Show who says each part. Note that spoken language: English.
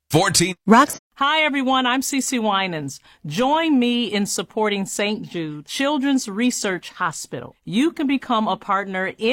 Speaker 1: 14.
Speaker 2: Rox.
Speaker 3: Hi, everyone. I'm Cece Winans. Join me in supporting St. Jude Children's Research Hospital. You can become a partner in